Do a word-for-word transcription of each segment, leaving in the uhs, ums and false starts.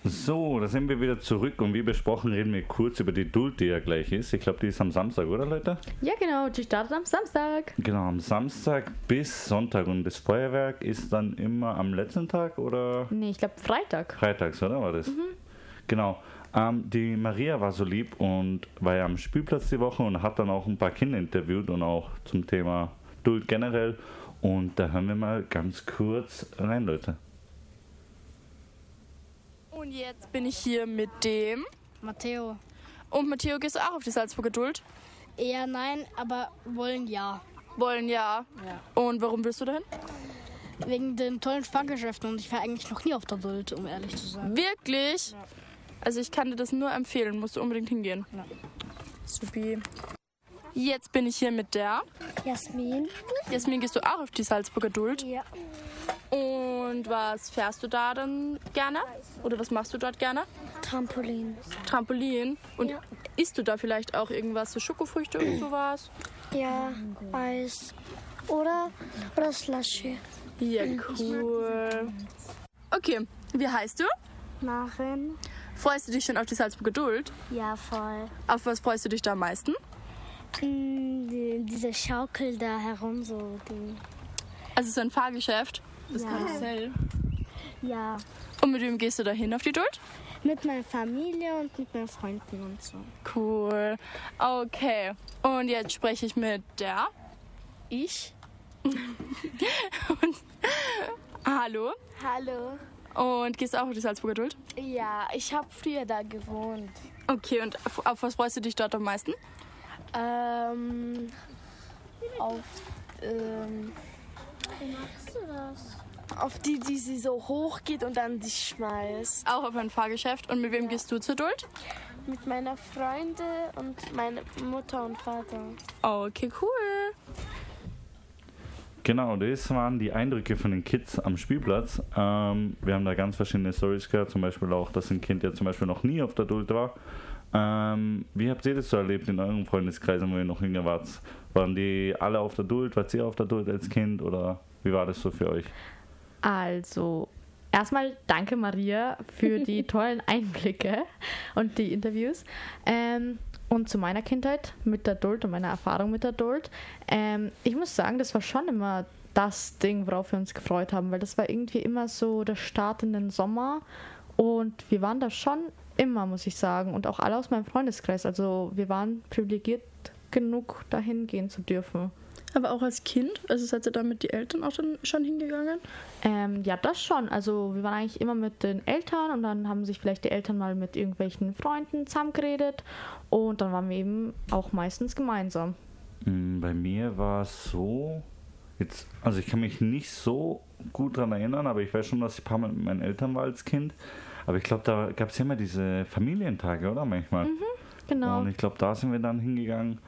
So, da sind wir wieder zurück und wie besprochen reden wir kurz über die Duld, die ja gleich ist. Ich glaube, die ist am Samstag, oder Leute? Ja genau, die startet am Samstag. Genau, am Samstag bis Sonntag und das Feuerwerk ist dann immer am letzten Tag, oder? Nee, ich glaube Freitag. Freitags, oder war das? Mhm. Genau. Ähm, die Maria war so lieb und war ja am Spielplatz die Woche und hat dann auch ein paar Kinder interviewt und auch zum Thema Duld generell. Und da hören wir mal ganz kurz rein, Leute. Und jetzt bin ich hier mit dem Matteo. Und Matteo, gehst du auch auf die Salzburger Duld? Eher nein, aber wollen ja. Wollen ja. Ja. Und warum willst du dahin? Wegen den tollen Fahrgeschäften und ich war eigentlich noch nie auf der Duld, um ehrlich zu sein. Wirklich? Ja. Also ich kann dir das nur empfehlen, musst du unbedingt hingehen. Ja. Supi. Jetzt bin ich hier mit der Jasmin. Jasmin, gehst du auch auf die Salzburger Duld? Ja. Und was fährst du da dann gerne? Oder was machst du dort gerne? Trampolin. Trampolin. Und Ja. isst du da vielleicht auch irgendwas, so Schokofrüchte oder sowas? Ja, Eis. Oder, oder Slushy. Ja, cool. Okay, wie heißt du? Maren. Freust du dich schon auf die Salzburger Duld? Ja, voll. Auf was freust du dich da am meisten? Mm, die, diese Schaukel da herum, so. Die, Also so ein Fahrgeschäft, das Ja. Karussell. ja, Und mit wem gehst du da hin auf die Duld? mit meiner Familie und mit meinen Freunden und so. Cool. Okay. Und jetzt spreche ich mit der. Ich? Und, hallo. Hallo. Und gehst du auch auf die Salzburger Duld? Ja, ich habe früher da gewohnt. Okay, und auf, auf was freust du dich dort am meisten? Ähm, auf, ähm, wie machst du das? Auf die, die sie so hoch geht und dann dich schmeißt. Auch auf ein Fahrgeschäft. Und mit wem gehst du zur Duld? Mit meiner Freunde und meiner Mutter und Vater. Okay, cool. Genau, das waren die Eindrücke von den Kids am Spielplatz. Ähm, wir haben da ganz verschiedene Storys gehört, zum Beispiel auch, dass ein Kind ja zum Beispiel noch nie auf der Duld war. Ähm, wie habt ihr das so erlebt in euren Freundeskreisen, wo ihr noch jünger wart? Waren die alle auf der Duld? Wart ihr auf der Duld als Kind oder wie war das so für euch? Also, erstmal danke Maria für die tollen Einblicke und die Interviews. Ähm, und zu meiner Kindheit mit der Duld und meiner Erfahrung mit der Duld. Ähm, ich muss sagen, das war schon immer das Ding, worauf wir uns gefreut haben, weil das war irgendwie immer so der Start in den Sommer und wir waren da schon immer, muss ich sagen, und auch alle aus meinem Freundeskreis. Also wir waren privilegiert genug, dahin gehen zu dürfen. Aber auch als Kind? Also seid ihr da mit den Eltern auch dann schon hingegangen? Ähm, ja, das schon. Also wir waren eigentlich immer mit den Eltern und dann haben sich vielleicht die Eltern mal mit irgendwelchen Freunden zusammengeredet und dann waren wir eben auch meistens gemeinsam. Bei mir war es so, jetzt, also ich kann mich nicht so gut daran erinnern, aber ich weiß schon, dass ich ein paar Mal mit meinen Eltern war als Kind. Aber ich glaube, da gab es ja immer diese Familientage, oder manchmal? Mhm, genau. Und ich glaube, da sind wir dann hingegangen.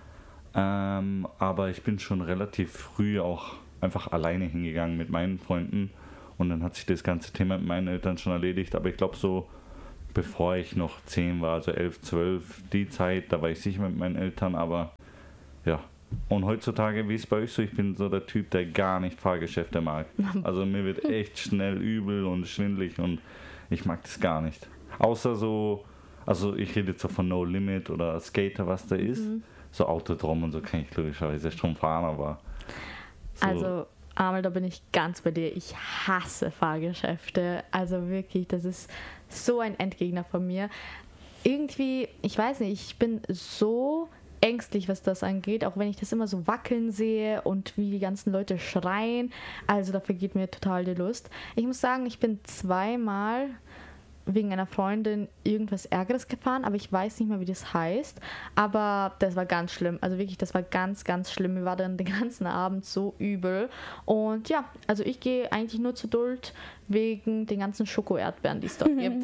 Ähm, aber ich bin schon relativ früh auch einfach alleine hingegangen mit meinen Freunden und dann hat sich das ganze Thema mit meinen Eltern schon erledigt. Aber ich glaube so, bevor ich noch zehn war, also elf, zwölf, die Zeit, da war ich sicher mit meinen Eltern, aber ja. Und heutzutage, wie ist es bei euch so? Ich bin so der Typ, der gar nicht Fahrgeschäfte mag. Also mir wird echt schnell übel und schwindelig und ich mag das gar nicht. Außer so, also ich rede jetzt so von No Limit oder Skater, was da ist. Mhm. So Autodrom und so kann ich logischerweise schon fahren, aber so. Also, Amel, da bin ich ganz bei dir. Ich hasse Fahrgeschäfte. Also wirklich, das ist so ein Endgegner von mir. Irgendwie, ich weiß nicht, ich bin so ängstlich, was das angeht, auch wenn ich das immer so wackeln sehe und wie die ganzen Leute schreien. Also da vergeht mir total die Lust. Ich muss sagen, ich bin zweimal wegen einer Freundin irgendwas Ärgeres gefahren, aber ich weiß nicht mehr, wie das heißt. Aber das war ganz schlimm. Also wirklich, das war ganz, ganz schlimm. Mir war dann den ganzen Abend so übel. Und ja, also ich gehe eigentlich nur zur Duld wegen den ganzen Schoko-Erdbeeren, die es dort gibt.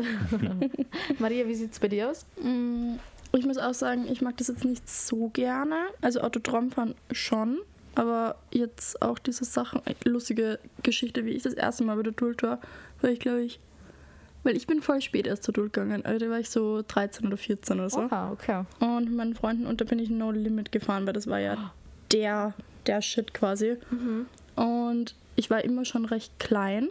Maria, wie sieht es bei dir aus? Ich muss auch sagen, ich mag das jetzt nicht so gerne. Also Autodrom fahren schon. Aber jetzt auch diese Sachen, lustige Geschichte, wie ich das erste Mal bei der Duld war, war ich, glaube ich, weil ich bin voll spät erst zur Duld gegangen. Also da war ich so dreizehn oder vierzehn oder so. Oha, okay. Und mit meinen Freunden, und da bin ich No Limit gefahren, weil das war ja der, der Shit quasi. Mhm. Und ich war immer schon recht klein.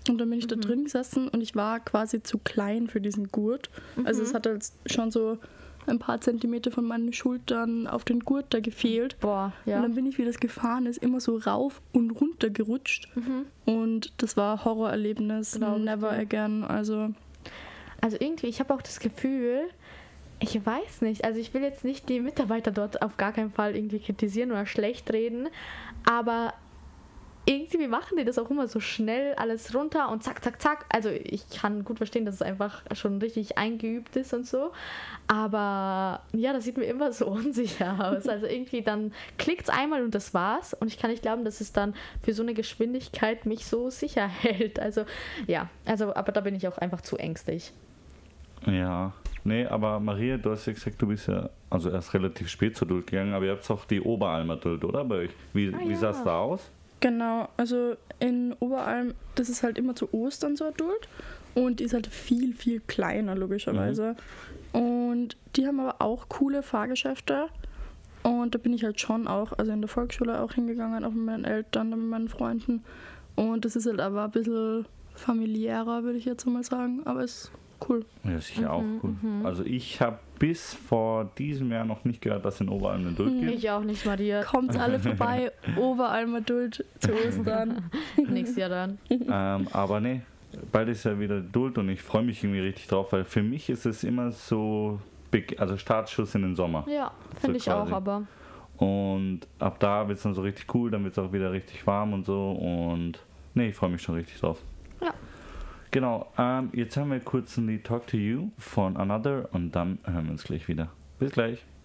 Und dann bin ich da drin gesessen und ich war quasi zu klein für diesen Gurt. Also es hat halt schon so ein paar Zentimeter von meinen Schultern auf den Gurt da gefehlt. Boah, ja. Und dann bin ich, wie das gefahren ist, immer so rauf und runter gerutscht. Und das war Horrorerlebnis. Glaub ich Never dir. again. Also Also irgendwie, ich habe auch das Gefühl, ich weiß nicht, also ich will jetzt nicht die Mitarbeiter dort auf gar keinen Fall irgendwie kritisieren oder schlecht reden, aber irgendwie machen die das auch immer so schnell alles runter und zack, zack, zack. Also ich kann gut verstehen, dass es einfach schon richtig eingeübt ist und so, aber ja, das sieht mir immer so unsicher aus. Also irgendwie dann klickt es einmal und das war's und ich kann nicht glauben, dass es dann für so eine Geschwindigkeit mich so sicher hält. Also ja, also aber da bin ich auch einfach zu ängstlich. Ja, nee, aber Maria, du hast ja gesagt, du bist ja also erst relativ spät zur Duld gegangen, aber ihr habt auch die Oberalmer Duld, oder, bei euch? Wie, Ah, wie ja. sah es da aus? genau, also in Oberalm, das ist halt immer zu Ostern so eine Duld. Und die ist halt viel, viel kleiner, logischerweise. Und die haben aber auch coole Fahrgeschäfte. Und da bin ich halt schon auch, also in der Volksschule auch hingegangen, auch mit meinen Eltern, dann mit meinen Freunden. Und das ist halt aber ein bisschen familiärer, würde ich jetzt mal sagen. Aber ist cool. Ja, sicher auch cool. Also ich habe bis vor diesem Jahr noch nicht gehört, dass es in Oberalm eine Duld gibt. Ich auch nicht, Maria. Kommt alle vorbei, Oberalmer Duld zu Ostern. Nächstes Jahr dann. ähm, aber nee, bald ist ja wieder Duld und ich freue mich irgendwie richtig drauf, weil für mich ist es immer so, big, also Startschuss in den Sommer. Ja, finde So ich auch, quasi. aber Und ab da wird es dann so richtig cool, dann wird es auch wieder richtig warm und so und nee, ich freue mich schon richtig drauf. ja. Genau, ähm, jetzt haben wir kurz ein Lied Talk to You von Another und dann hören wir uns gleich wieder. Bis gleich.